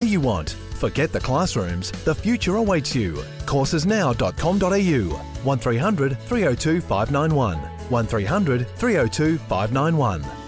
you want. Forget the classrooms, the future awaits you. Coursesnow.com.au 1300 302 591 1300 302 591.